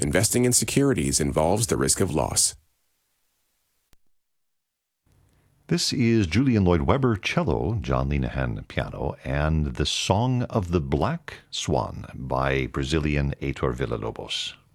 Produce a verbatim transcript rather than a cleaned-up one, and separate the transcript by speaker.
Speaker 1: investing in securities involves the risk of loss.
Speaker 2: This is Julian Lloyd Webber cello, John Linehan piano, and The Song of the Black Swan by Brazilian Heitor Villa-Lobos.